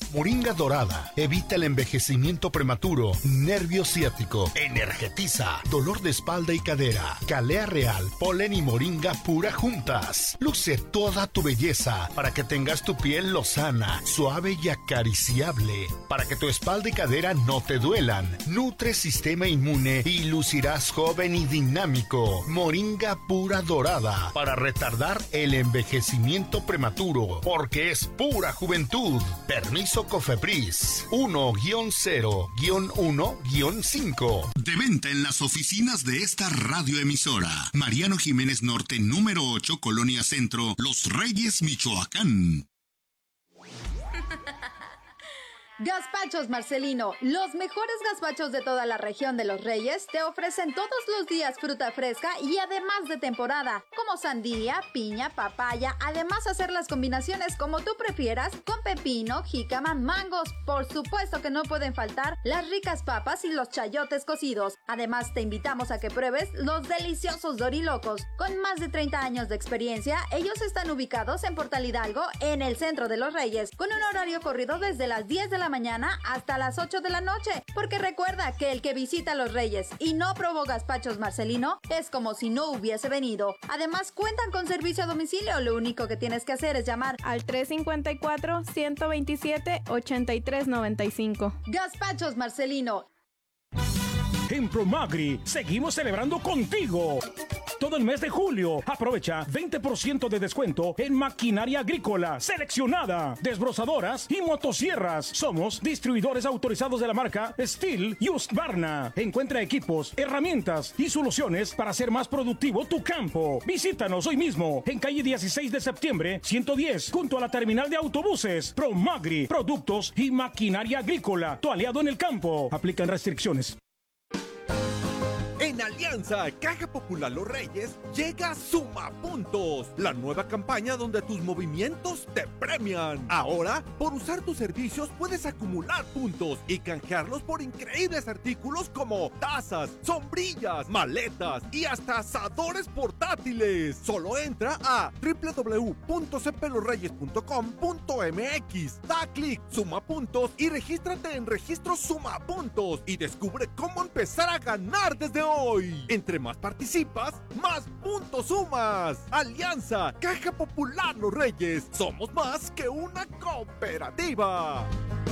Moringa dorada evita el envejecimiento prematuro, nervio ciático, energetiza, dolor de espalda y cadera. Calea real, polen y moringa pura juntas. Luce toda tu belleza para que tengas tu piel lozana, suave y acariciable. Para que tu espalda y cadera no te duelan. Nutre sistema inmune y lucirás joven y dinámico. Moringa pura dorada para retardar el envejecimiento prematuro, porque es pura juventud. Permiso COFEPRIS 1-0-1-5. De venta en las oficinas de esta radioemisora. Mariano Jiménez Norte, número 8, Colonia Centro, Los Reyes, Michoacán. Gazpachos Marcelino, los mejores gazpachos de toda la región de Los Reyes, te ofrecen todos los días fruta fresca y además de temporada, como sandía, piña, papaya, además hacer las combinaciones como tú prefieras, con pepino, jícama, mangos, por supuesto que no pueden faltar las ricas papas y los chayotes cocidos. Además te invitamos a que pruebes los deliciosos dorilocos. Con más de 30 años de experiencia, ellos están ubicados en Portal Hidalgo, en el centro de Los Reyes, con un horario corrido desde las 10 de la mañana hasta las 8 de la noche, porque recuerda que el que visita Los Reyes y no probó gazpachos Marcelino es como si no hubiese venido. Además cuentan con servicio a domicilio, lo único que tienes que hacer es llamar al 354-127-8395. Gazpachos Marcelino. En Promagri seguimos celebrando contigo. Todo el mes de julio, aprovecha 20% de descuento en maquinaria agrícola seleccionada, desbrozadoras y motosierras. Somos distribuidores autorizados de la marca Steel y Husqvarna. Encuentra equipos, herramientas y soluciones para hacer más productivo tu campo. Visítanos hoy mismo en calle 16 de septiembre, 110, junto a la terminal de autobuses. Promagri, productos y maquinaria agrícola, tu aliado en el campo. Aplican restricciones. En Alianza Caja Popular Los Reyes llega Suma Puntos, la nueva campaña donde tus movimientos te premian. Ahora, por usar tus servicios puedes acumular puntos y canjearlos por increíbles artículos como tazas, sombrillas, maletas y hasta asadores portátiles. Solo entra a www.cplosreyes.com.mx, da clic Suma Puntos y regístrate en Registro Suma Puntos y descubre cómo empezar a ganar desde hoy. Entre más participas, más puntos sumas. Alianza Caja Popular Los Reyes. Somos más que una cooperativa.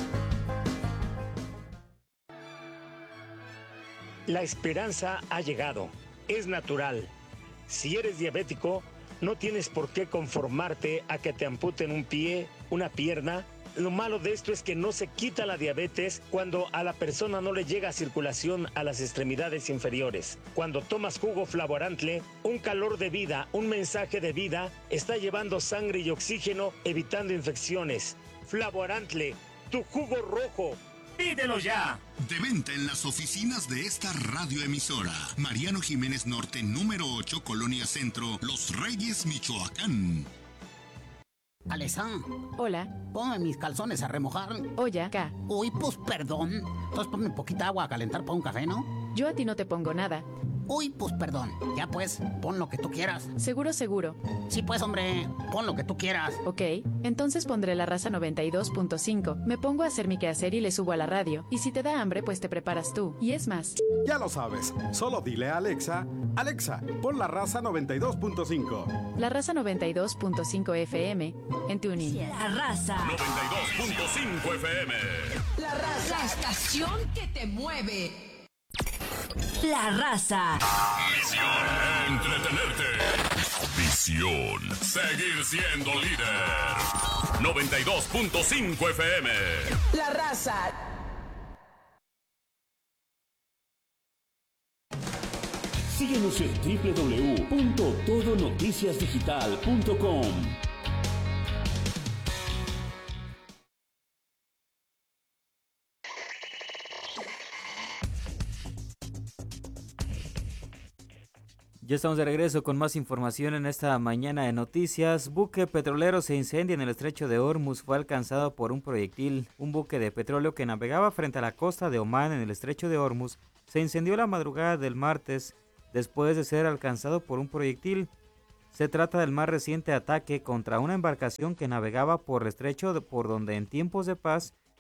La esperanza ha llegado. Es natural. Si eres diabético, no tienes por qué conformarte a que te amputen un pie, una pierna. Lo malo de esto es que no se quita la diabetes cuando a la persona no le llega circulación a las extremidades inferiores. Cuando tomas jugo Flavorantle, un calor de vida, un mensaje de vida, está llevando sangre y oxígeno, evitando infecciones. Flavorantle, tu jugo rojo. ¡Pídelo ya! De venta en las oficinas de esta radioemisora. Mariano Jiménez Norte, número 8, Colonia Centro, Los Reyes, Michoacán. Alesa. Hola. Ponme mis calzones a remojar. Oye, acá. Uy, pues perdón. Entonces ponme poquita agua a calentar para un café, ¿no? Yo a ti no te pongo nada. Uy, pues perdón. Ya pues, pon lo que tú quieras. Seguro, seguro. Sí pues, hombre, pon lo que tú quieras. Ok, entonces pondré La Raza 92.5. Me pongo a hacer mi quehacer y le subo a la radio. Y si te da hambre, pues te preparas tú. Y es más. Ya lo sabes. Solo dile a Alexa, Alexa, pon La Raza 92.5. La Raza 92.5 FM en TuneIn. La Raza 92.5 FM. La Raza, la estación que te mueve. La Raza. Misión: entretenerte. Visión: seguir siendo líder. 92.5 FM. La Raza. Síguenos en www.todonoticiasdigital.com. Ya estamos de regreso con más información en esta mañana de noticias. Buque petrolero se incendia en el estrecho de Hormuz. Fue alcanzado por un proyectil. Un buque de petróleo que navegaba frente a la costa de Omán en el estrecho de Hormuz se incendió la madrugada del martes después de ser alcanzado por un proyectil. Se trata del más reciente ataque contra una embarcación que navegaba por el estrecho por donde en tiempos de paz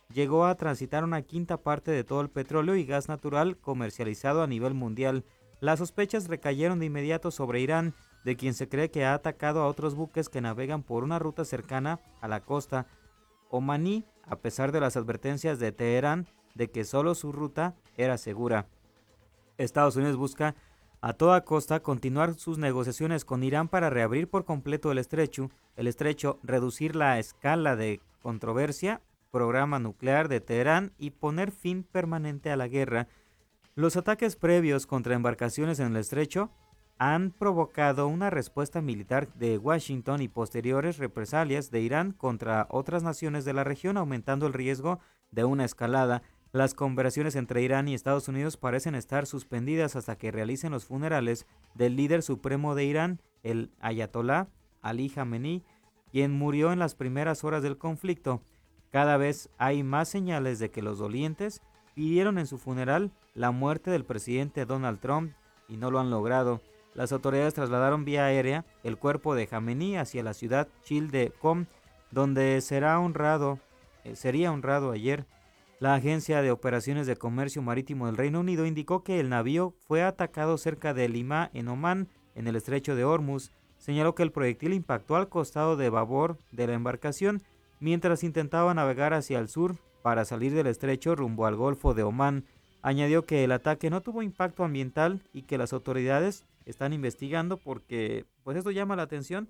llegó a transitar una quinta parte de todo el petróleo y gas natural comercializado a nivel mundial. Las sospechas recayeron de inmediato sobre Irán, de quien se cree que ha atacado a otros buques que navegan por una ruta cercana a la costa omaní, a pesar de las advertencias de Teherán de que solo su ruta era segura. Estados Unidos busca a toda costa continuar sus negociaciones con Irán para reabrir por completo el estrecho, reducir la escala de controversia, programa nuclear de Teherán y poner fin permanente a la guerra. Los ataques previos contra embarcaciones en el estrecho han provocado una respuesta militar de Washington y posteriores represalias de Irán contra otras naciones de la región, aumentando el riesgo de una escalada. Las conversaciones entre Irán y Estados Unidos parecen estar suspendidas hasta que realicen los funerales del líder supremo de Irán, el ayatolá Ali Jamenei, quien murió en las primeras horas del conflicto. Cada vez hay más señales de que los dolientes pidieron en su funeral la muerte del presidente Donald Trump y no lo han logrado. Las autoridades trasladaron vía aérea el cuerpo de Jamenei hacia la ciudad Chil de Qom, donde sería honrado ayer. La Agencia de Operaciones de Comercio Marítimo del Reino Unido indicó que el navío fue atacado cerca de Limá, en Omán, en el estrecho de Hormuz. Señaló que el proyectil impactó al costado de babor de la embarcación mientras intentaba navegar hacia el sur para salir del estrecho rumbo al Golfo de Omán. Añadió que el ataque no tuvo impacto ambiental y que las autoridades están investigando porque, pues esto llama la atención,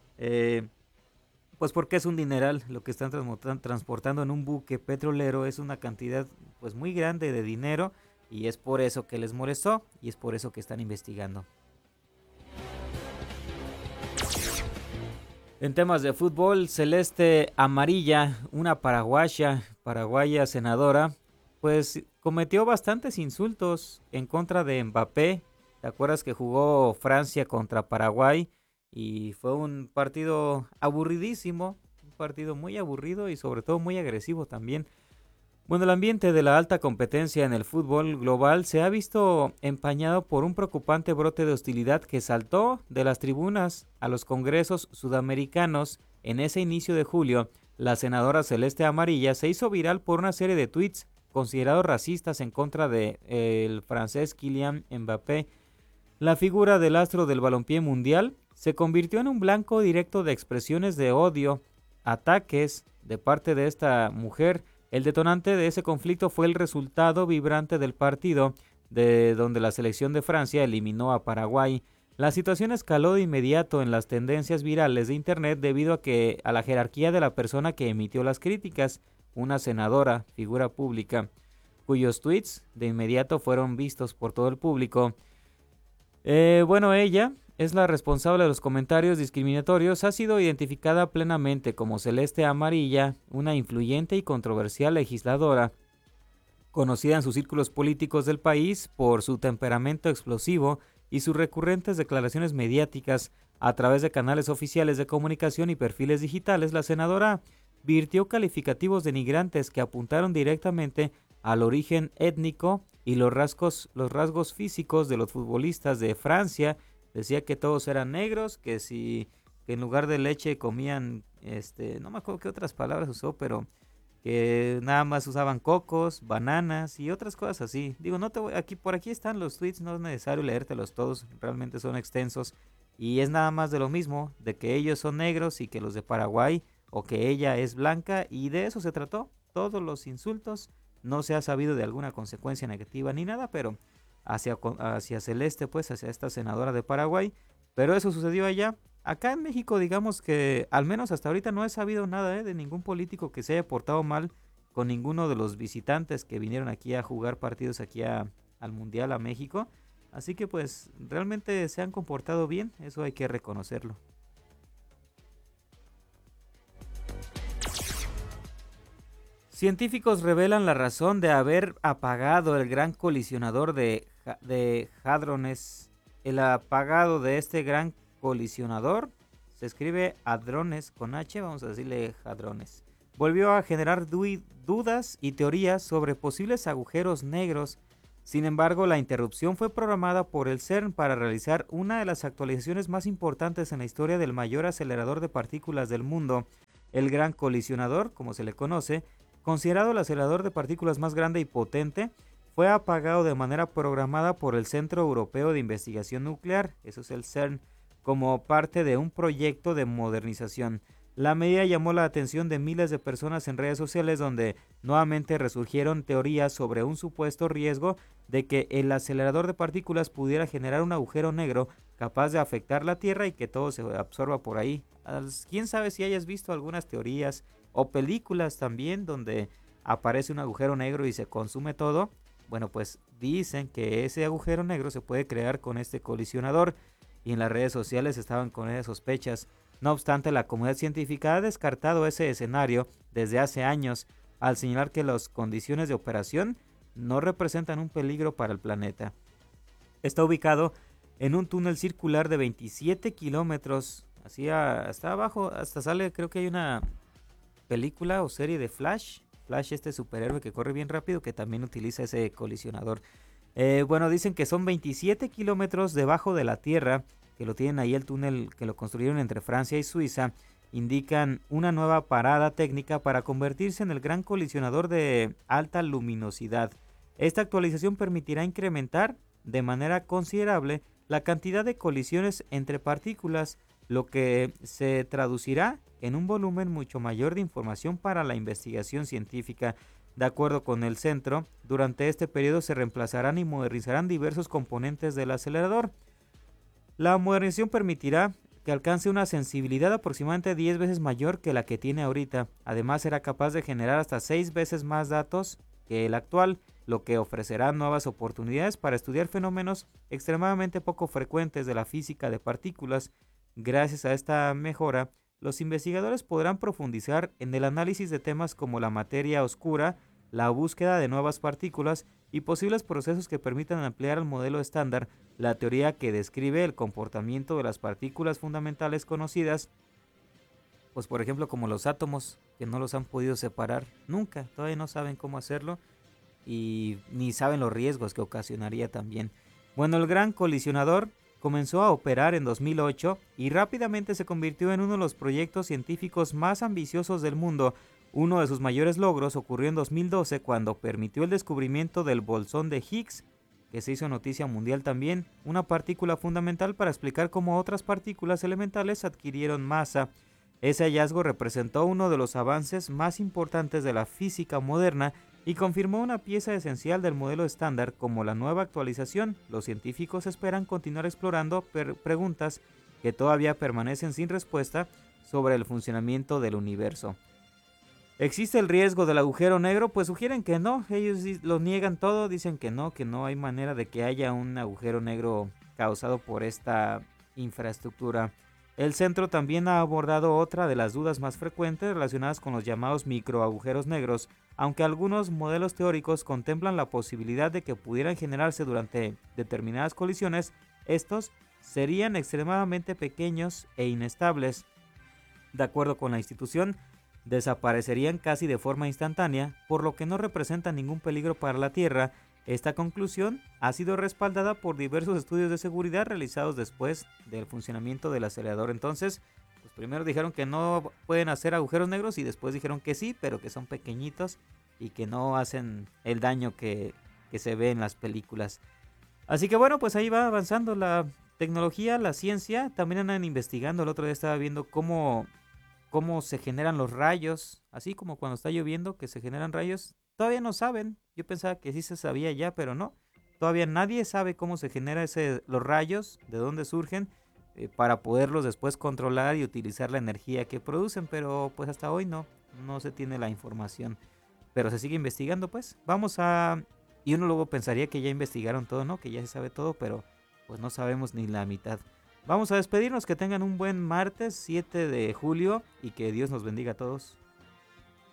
pues porque es un dineral lo que están transportando en un buque petrolero, es una cantidad pues muy grande de dinero y es por eso que les molestó y es por eso que están investigando. En temas de fútbol, Celeste Amarilla, una paraguaya senadora, pues cometió bastantes insultos en contra de Mbappé. ¿Te acuerdas que jugó Francia contra Paraguay? Y fue un partido aburridísimo, un partido muy aburrido y sobre todo muy agresivo también. Bueno, el ambiente de la alta competencia en el fútbol global se ha visto empañado por un preocupante brote de hostilidad que saltó de las tribunas a los congresos sudamericanos. En ese inicio de julio, la senadora Celeste Amarilla se hizo viral por una serie de tweets considerados racistas en contra de el francés Kylian Mbappé. La figura del astro del balompié mundial se convirtió en un blanco directo de expresiones de odio, ataques de parte de esta mujer. El detonante de ese conflicto fue el resultado vibrante del partido, de donde la selección de Francia eliminó a Paraguay. La situación escaló de inmediato en las tendencias virales de internet debido a la jerarquía de la persona que emitió las críticas, una senadora, figura pública, cuyos tweets de inmediato fueron vistos por todo el público. Ella es la responsable de los comentarios discriminatorios. Ha sido identificada plenamente como Celeste Amarilla, una influyente y controversial legisladora, conocida en sus círculos políticos del país por su temperamento explosivo y sus recurrentes declaraciones mediáticas a través de canales oficiales de comunicación y perfiles digitales. La senadora virtió calificativos denigrantes que apuntaron directamente al origen étnico y los rasgos físicos de los futbolistas de Francia. Decía que todos eran negros, que en lugar de leche comían, no me acuerdo qué otras palabras usó, pero que nada más usaban cocos, bananas y otras cosas así. Digo, por aquí están los tweets, no es necesario leértelos todos, realmente son extensos y es nada más de lo mismo, de que ellos son negros y que los de Paraguay o que ella es blanca, y de eso se trató. Todos los insultos, no se ha sabido de alguna consecuencia negativa ni nada, pero hacia Celeste, pues hacia esta senadora de Paraguay, pero eso sucedió allá. Acá en México, digamos que al menos hasta ahorita no he sabido nada de ningún político que se haya portado mal con ninguno de los visitantes que vinieron aquí a jugar partidos aquí al Mundial a México, así que pues realmente se han comportado bien, eso hay que reconocerlo. Científicos revelan la razón de haber apagado el gran colisionador de hadrones. El apagado de este gran colisionador se escribe hadrones con H, vamos a decirle hadrones. Volvió a generar dudas y teorías sobre posibles agujeros negros. Sin embargo, la interrupción fue programada por el CERN para realizar una de las actualizaciones más importantes en la historia del mayor acelerador de partículas del mundo. El gran colisionador, como se le conoce, considerado el acelerador de partículas más grande y potente, fue apagado de manera programada por el Centro Europeo de Investigación Nuclear, eso es el CERN, como parte de un proyecto de modernización. La medida llamó la atención de miles de personas en redes sociales, donde nuevamente resurgieron teorías sobre un supuesto riesgo de que el acelerador de partículas pudiera generar un agujero negro capaz de afectar la Tierra y que todo se absorba por ahí. Quién sabe si hayas visto algunas teorías o películas también donde aparece un agujero negro y se consume todo. Bueno, pues dicen que ese agujero negro se puede crear con este colisionador, y en las redes sociales estaban con esas sospechas. No obstante, la comunidad científica ha descartado ese escenario desde hace años, al señalar que las condiciones de operación no representan un peligro para el planeta. Está ubicado en un túnel circular de 27 kilómetros, así hasta abajo, hasta sale, creo que hay una película o serie de Flash, este superhéroe que corre bien rápido, que también utiliza ese colisionador. Bueno, dicen que son 27 kilómetros debajo de la Tierra, que lo tienen ahí el túnel que lo construyeron entre Francia y Suiza. Indican una nueva parada técnica para convertirse en el gran colisionador de alta luminosidad. Esta actualización permitirá incrementar de manera considerable la cantidad de colisiones entre partículas, lo que se traducirá en un volumen mucho mayor de información para la investigación científica. De acuerdo con el centro, durante este periodo se reemplazarán y modernizarán diversos componentes del acelerador. La modernización permitirá que alcance una sensibilidad aproximadamente 10 veces mayor que la que tiene ahorita. Además, será capaz de generar hasta 6 veces más datos que el actual, lo que ofrecerá nuevas oportunidades para estudiar fenómenos extremadamente poco frecuentes de la física de partículas. Gracias a esta mejora, los investigadores podrán profundizar en el análisis de temas como la materia oscura, la búsqueda de nuevas partículas y posibles procesos que permitan ampliar al modelo estándar la teoría que describe el comportamiento de las partículas fundamentales conocidas, pues por ejemplo como los átomos, que no los han podido separar nunca, todavía no saben cómo hacerlo y ni saben los riesgos que ocasionaría también. Bueno, el gran colisionador comenzó a operar en 2008 y rápidamente se convirtió en uno de los proyectos científicos más ambiciosos del mundo. Uno de sus mayores logros ocurrió en 2012 cuando permitió el descubrimiento del bosón de Higgs, que se hizo noticia mundial también, una partícula fundamental para explicar cómo otras partículas elementales adquirieron masa. Ese hallazgo representó uno de los avances más importantes de la física moderna y confirmó una pieza esencial del modelo estándar. Como la nueva actualización, los científicos esperan continuar explorando preguntas que todavía permanecen sin respuesta sobre el funcionamiento del universo. ¿Existe el riesgo del agujero negro? Pues sugieren que no, ellos lo niegan todo, dicen que no hay manera de que haya un agujero negro causado por esta infraestructura. El centro también ha abordado otra de las dudas más frecuentes relacionadas con los llamados microagujeros negros, aunque algunos modelos teóricos contemplan la posibilidad de que pudieran generarse durante determinadas colisiones. Estos serían extremadamente pequeños e inestables. De acuerdo con la institución, desaparecerían casi de forma instantánea, por lo que no representan ningún peligro para la Tierra. Esta conclusión ha sido respaldada por diversos estudios de seguridad realizados después del funcionamiento del acelerador. Entonces, pues primero dijeron que no pueden hacer agujeros negros y después dijeron que sí, pero que son pequeñitos y que no hacen el daño que se ve en las películas. Así que bueno, pues ahí va avanzando la tecnología, la ciencia. También andan investigando, el otro día estaba viendo cómo se generan los rayos, así como cuando está lloviendo que se generan rayos. Todavía no saben, yo pensaba que sí se sabía ya, pero no. Todavía nadie sabe cómo se generan los rayos, de dónde surgen, para poderlos después controlar y utilizar la energía que producen, pero pues hasta hoy no se tiene la información. Pero se sigue investigando, pues. Y uno luego pensaría que ya investigaron todo, ¿no? Que ya se sabe todo, pero pues no sabemos ni la mitad. Vamos a despedirnos, que tengan un buen martes 7 de julio y que Dios nos bendiga a todos.